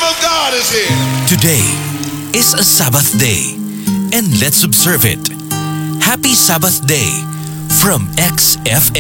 of God is here. Today is a Sabbath day, and let's observe it. Happy Sabbath Day from XFM.